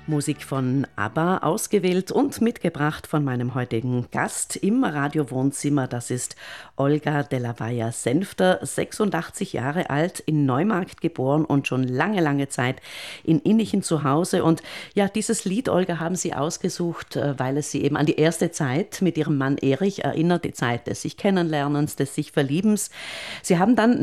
Musik von ABBA, ausgewählt und mitgebracht von meinem heutigen Gast im Radiowohnzimmer. Das ist Olga de la Valla-Senfter, 86 Jahre alt, in Neumarkt geboren und schon lange, lange Zeit in Innichen zu Hause. Und ja, dieses Lied, Olga, haben Sie ausgesucht, weil es Sie eben an die erste Zeit mit Ihrem Mann Erich erinnert, die Zeit des sich Kennenlernens, des sich Verliebens. Sie haben dann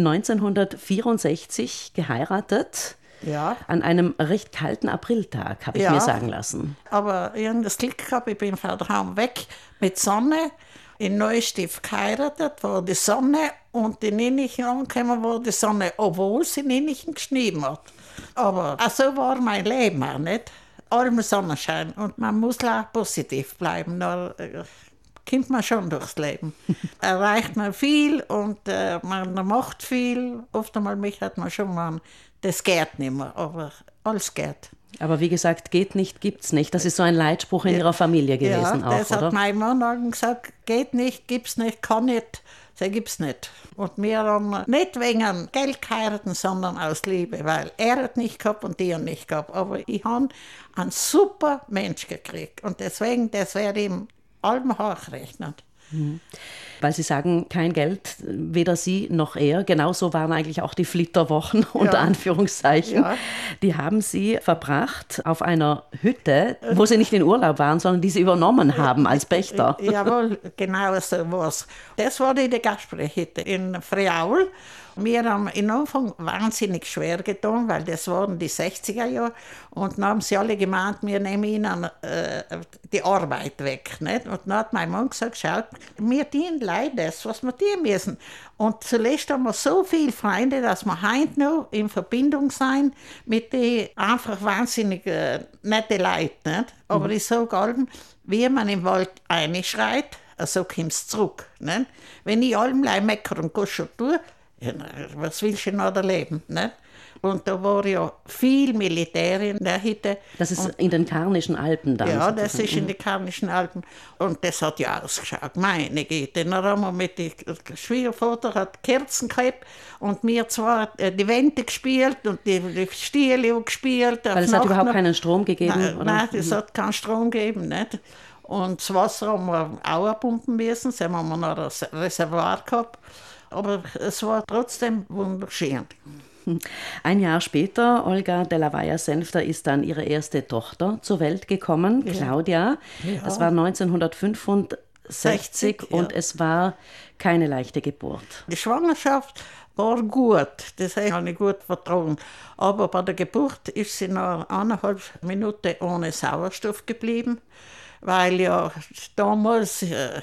1964 geheiratet. Ja. An einem recht kalten Apriltag, habe ich mir sagen lassen. Aber ich habe das Glück gehabt, ich bin von daheim weg mit Sonne. In Neustift geheiratet, war die Sonne, und in Innichen angekommen war die Sonne, obwohl es in Innichen geschnien hat. Aber so war mein Leben auch nicht. Allem Sonnenschein. Und man muss auch positiv bleiben. Da kommt man schon durchs Leben. Erreicht man viel und man macht viel. Oft einmal mich hat man schon mal, das geht nicht mehr, aber alles geht. Aber wie gesagt, geht nicht, gibt's nicht. Das ist so ein Leitspruch in Ihrer Familie gewesen auch, das oder? Hat mein Mann gesagt, geht nicht, gibt's nicht, kann nicht, das gibt's nicht. Und wir haben nicht wegen Geld geheiratet, sondern aus Liebe, weil er hat nicht gehabt und die haben nicht gehabt. Aber ich habe einen super Mensch gekriegt und deswegen, das werde ich ihm allem hochrechnen. Weil Sie sagen, kein Geld, weder Sie noch er. Genauso waren eigentlich auch die Flitterwochen, unter Anführungszeichen. Ja. Die haben Sie verbracht auf einer Hütte, wo Sie nicht in Urlaub waren, sondern die Sie übernommen haben als Pächter. Jawohl, genau so war es. Das war die Gastsprechhütte in Friaul. Wir haben am Anfang wahnsinnig schwer getan, weil das waren die 60er Jahre. Und dann haben sie alle gemeint, wir nehmen ihnen die Arbeit weg. Nicht? Und dann hat mein Mann gesagt, schau, wir dienen leider das, was wir tun müssen. Und zuletzt haben wir so viele Freunde, dass wir heute noch in Verbindung sein mit den einfach wahnsinnig netten Leuten. Nicht? Aber ich sage allem, wie man im Wald einschreit, so kommt es zurück. Nicht? Wenn ich allem meckere und kuschel tue, ja, was willst du noch erleben? Ne? Und da war ja viel Militär in der Hütte. Das ist in den Karnischen Alpen dann? Ja, das ist in den Karnischen Alpen. Und das hat ja ausgeschaut, meine Güte. Dann haben wir mit dem Schwiegervater hat Kerzen gehabt und wir zwar die Wände gespielt und die Stiele gespielt. Weil es hat überhaupt keinen Strom gegeben? Nein, oder? Nein, es hat keinen Strom gegeben. Nicht? Und das Wasser haben wir auch pumpen müssen. Dann haben wir noch ein Reservoir gehabt. Aber es war trotzdem wunderschön. Ein Jahr später, Olga de la Valla-Senfter, ist dann ihre erste Tochter zur Welt gekommen, Claudia. Ja. Das war 1965 und es war keine leichte Geburt. Die Schwangerschaft war gut, das habe ich gut vertragen. Aber bei der Geburt ist sie noch 1,5 Minuten ohne Sauerstoff geblieben. Weil ja damals,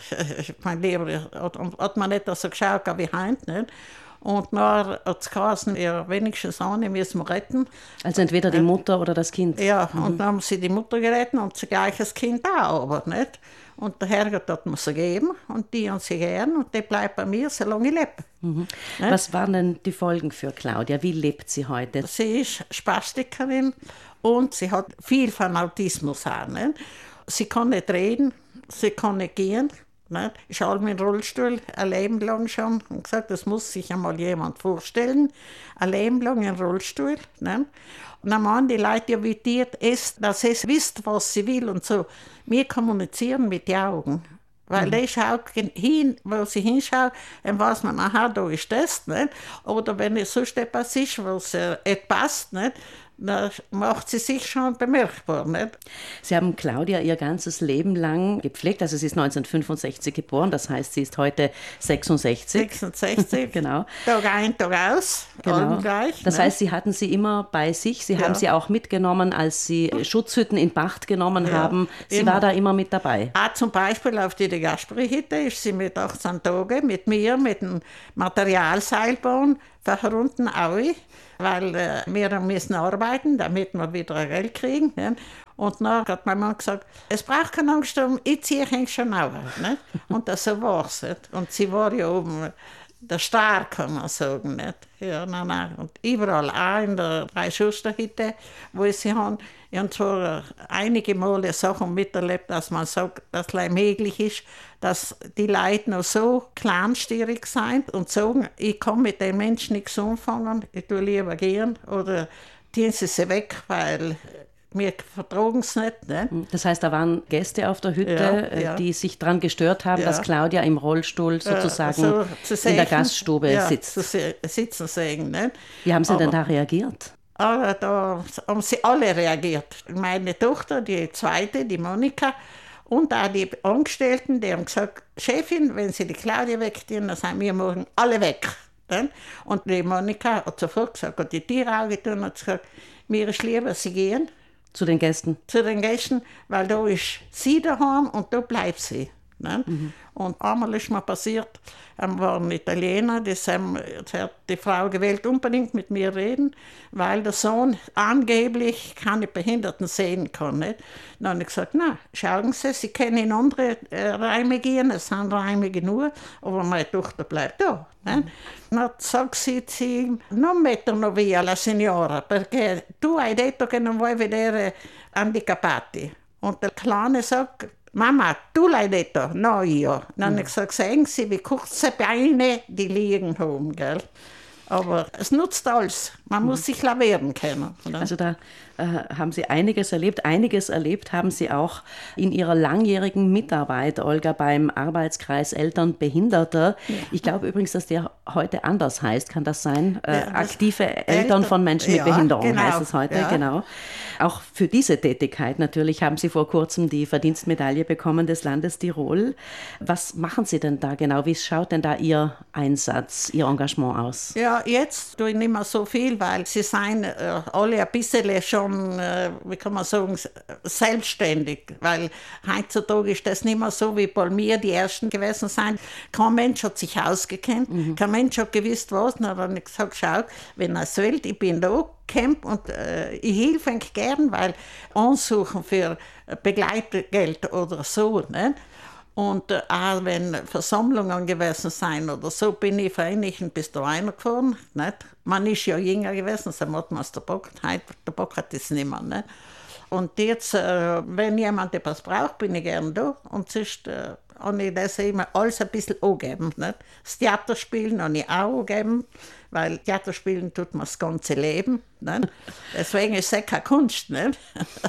mein Lehrer hat man nicht so geschaut wie heute. Nicht? Und dann hat es geheißen, ja, wenigstens eine müssen wir retten. Also entweder die Mutter oder das Kind? Ja, und dann haben sie die Mutter gerettet und zugleich das Kind auch. Aber nicht? Und der Herrgott hat mir sie gegeben und die haben sie gern und die bleibt bei mir, solange ich lebe. Mhm. Was waren denn die Folgen für Claudia? Wie lebt sie heute? Sie ist Spastikerin und sie hat viel von Autismus auch. Nicht? Sie kann nicht reden, sie kann nicht gehen. Nicht? Ich habe im Rollstuhl ein Leben lang schon und gesagt, das muss sich einmal jemand vorstellen. Ein Leben lang im Rollstuhl. Nicht? Und dann meinen die Leute, ja, wie die ist, dass sie wisst, was sie will und so. Wir kommunizieren mit den Augen. Weil die schaut hin, wo sie hinschaut, dann weiß man, aha, da ist das. Nicht? Oder wenn es sonst etwas ist, was nicht passt, nicht? Da macht sie sich schon bemerkbar. Nicht? Sie haben Claudia ihr ganzes Leben lang gepflegt. Also sie ist 1965 geboren, das heißt, sie ist heute 66. 66, genau. Tag ein, Tag aus, genau. Gleich. Das heißt, Sie hatten sie immer bei sich. Sie haben sie auch mitgenommen, als Sie Schutzhütten in Pacht genommen haben. Sie immer. War da immer mit dabei. Auch zum Beispiel auf die Gastsprechhütte ist sie mit 18 Tagen mit mir, mit dem Materialseilbahn unten auch, weil wir müssen arbeiten, damit wir wieder Geld kriegen. Ja. Und dann hat mein Mann gesagt, es braucht keine Angst, ich ziehe schon auf. Ne? Und das so war es. Und sie war ja oben der Star, kann man sagen. Nicht? Ja, nein. Und überall, auch in der Drei-Schuster-Hütte, wo ich sie habe, ich habe zwar einige Male Sachen miterlebt, dass man sagt, dass es möglich ist, dass die Leute noch so kleinstirrig sind und sagen, ich kann mit den Menschen nichts anfangen, ich tue lieber gehen oder ziehen sie weg, weil wir vertragen es nicht. Ne? Das heißt, da waren Gäste auf der Hütte, die sich daran gestört haben, dass Claudia im Rollstuhl sozusagen in der Gaststube sitzt. Sitzen sehen. Ne? Wie haben Sie denn da reagiert? Da haben sie alle reagiert. Meine Tochter, die zweite, die Monika, und auch die Angestellten, die haben gesagt, Chefin, wenn Sie die Claudia wegtun, dann sind wir morgen alle weg. Und die Monika hat sofort gesagt, hat die Tür aufgetan und hat gesagt, mir ist lieber, Sie gehen. Zu den Gästen? Zu den Gästen, weil da ist sie daheim und da bleibt sie. Ne? Und einmal ist mir passiert, war ein Italiener, das hat die Frau gewählt, unbedingt mit mir reden, weil der Sohn angeblich keine Behinderten sehen kann. Nicht? Dann habe ich gesagt, na, schauen Sie, Sie können in andere Räume gehen, es sind Räume genug, aber meine Tochter bleibt da. Dann sagt sie, non mettono via la signora, perché tu hai detto che non vuoi vedere handicappati. Und der Kleine sagt, Mama, tu l'hai detto, no io. Dann habe ich gesagt, sehen Sie, wie kurze Beine die liegen haben, gell? Aber es nutzt alles. Man muss sich lavieren können. Oder? Also da haben Sie einiges erlebt. Einiges erlebt haben Sie auch in Ihrer langjährigen Mitarbeit, Olga, beim Arbeitskreis Eltern Behinderter. Ja. Ich glaube übrigens, dass der heute anders heißt. Kann das sein? Aktive Eltern von Menschen mit Behinderung genau, heißt es heute. Ja. Genau. Auch für diese Tätigkeit natürlich haben Sie vor kurzem die Verdienstmedaille bekommen des Landes Tirol. Was machen Sie denn da genau? Wie schaut denn da Ihr Einsatz, Ihr Engagement aus? Ja, jetzt tue ich nicht mehr so viel, weil sie sind alle ein bisschen schon, wie kann man sagen, selbstständig. Weil heutzutage ist das nicht mehr so, wie bei mir die Ersten gewesen sind. Kein Mensch hat sich ausgekannt, kein Mensch hat gewusst, was. Dann habe ich gesagt, schau, wenn er es will, ich bin da, Camp und ich helfe ihnen gern, weil ansuchen für Begleitgeld oder so. Nicht? Und auch wenn Versammlungen gewesen sind oder so, bin ich Vereinigen bis da reingefahren. Nicht? Man ist ja jünger gewesen, so hat man es der Bock hat es nicht mehr. Nicht? Und jetzt, wenn jemand etwas braucht, bin ich gern da. Und sonst habe ich das immer alles ein bisschen angegeben. Nicht? Das Theaterspielen habe ich auch angegeben, weil Theaterspielen tut man das ganze Leben. Nicht? Deswegen ist es keine Kunst. Nicht?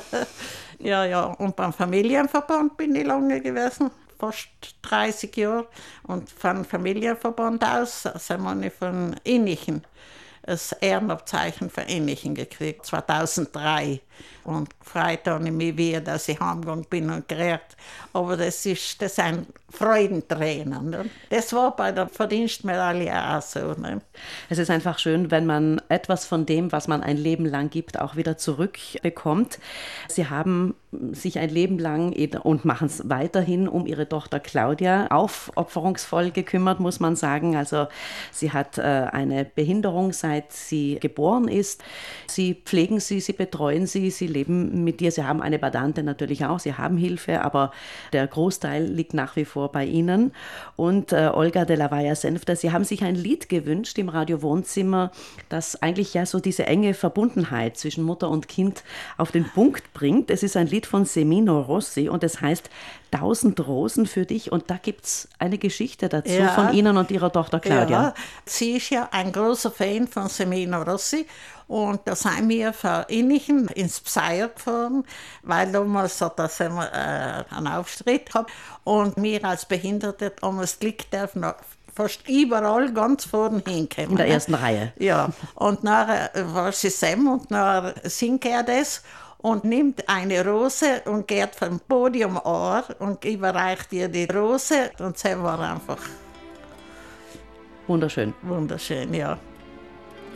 Ja, und beim Familienverband bin ich lange gewesen. Fast 30 Jahre. Und vom Familienverband aus sind wir von Innichen das Ehrenabzeichen für Innichen gekriegt, 2003. Und gefreut habe ich mich wieder, dass ich heimgegangen bin und gerecht. Aber das sind Freudentränen. Ne? Das war bei der Verdienstmedaille auch so. Ne? Es ist einfach schön, wenn man etwas von dem, was man ein Leben lang gibt, auch wieder zurückbekommt. Sie haben sich ein Leben lang und machen es weiterhin um ihre Tochter Claudia aufopferungsvoll gekümmert, muss man sagen. Also sie hat eine Behinderung, seit sie geboren ist. Sie pflegen sie, sie betreuen sie, sie leben mit ihr. Sie haben eine Badante natürlich auch, sie haben Hilfe, aber der Großteil liegt nach wie vor bei Ihnen. Und Olga de la Valla-Senfter, Sie haben sich ein Lied gewünscht im Radio Wohnzimmer, das eigentlich ja so diese enge Verbundenheit zwischen Mutter und Kind auf den Punkt bringt. Es ist ein Lied von Semino Rossi und es heißt 1000 Rosen für dich. Und da gibt es eine Geschichte dazu von Ihnen und Ihrer Tochter Claudia. Ja, sie ist ja ein großer Fan von Semino Rossi. Und da sind wir von Innichen ins Pseier gefahren, weil damals hat das einen Auftritt gehabt. Und wir als Behinderte haben das Glück dürfen, fast überall ganz vorne hinkommen. In der ersten Reihe. Ja, und nachher war sie Sam und nachher singt er das und nimmt eine Rose und geht vom Podium an und überreicht ihr die Rose. Und sie war einfach wunderschön. Wunderschön, ja.